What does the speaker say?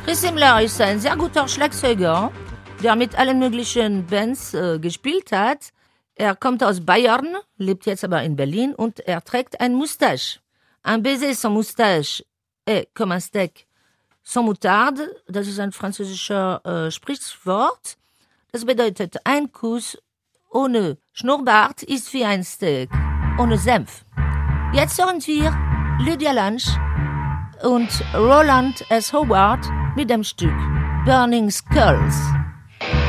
Chris Himmler ist ein sehr guter Schlagzeuger, der mit allen möglichen Bands gespielt hat. Er kommt aus Bayern, lebt jetzt aber in Berlin und er trägt ein Moustache. Un baiser sans moustache est comme un steak sans moutarde. Das ist ein französischer Sprichwort. Das bedeutet, ein Kuss ohne Schnurrbart ist wie ein Steak ohne Senf. Jetzt hören wir Lydia Lunch und Roland S. Howard mit dem Stück Burning Skulls.